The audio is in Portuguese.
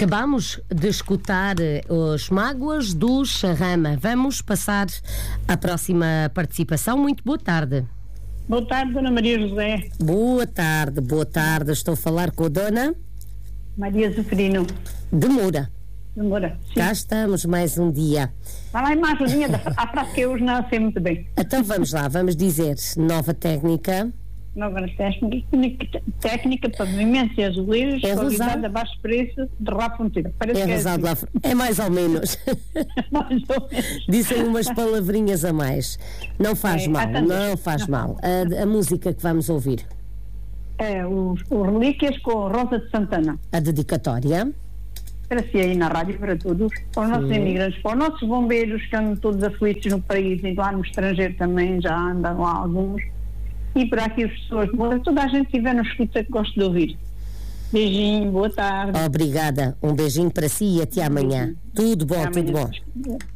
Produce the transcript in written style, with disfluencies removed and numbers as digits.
Acabamos de escutar os Mágoas do Charrama. Vamos passar à próxima participação. Muito boa tarde. Boa tarde, Dona Maria José. Boa tarde. Estou a falar com a Dona Maria Zeferino. de Moura. Demora. Cá estamos mais um dia. Vai lá em mais ajudinha a frase que eu hoje não sei muito bem. Então vamos lá, vamos dizer nova técnica. Nova técnica, pavimentos e azulejos, É qualidade rosado. a baixo preço, de Rafa Fonteira. Parece É que rosado lá. É mais ou menos. mais ou menos. Dizem umas palavrinhas a mais. Não faz mal, há tantas. não faz mal. A música que vamos ouvir, É, os Relíquias com Rosa de Santana. a dedicatória. Para si aí na rádio, para todos, para os nossos imigrantes, para os nossos bombeiros que andam todos aflitos no país e lá no estrangeiro também, já andam lá alguns. E para aqui as pessoas, toda a gente que estiver no escuta que gosto de ouvir. Beijinho, boa tarde. Obrigada. Um beijinho para si e até amanhã. Tudo bom, Até tudo amanhã. bom.